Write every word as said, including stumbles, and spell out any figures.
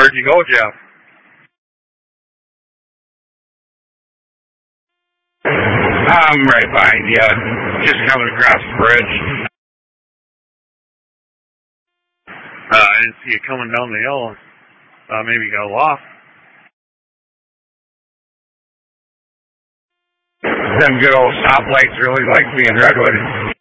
Where'd you go, Jeff? I'm right behind you. Just coming across the bridge. Uh, I didn't see you coming down the hill. Uh, maybe you got lost. Them good old stoplights really like me in Redwood.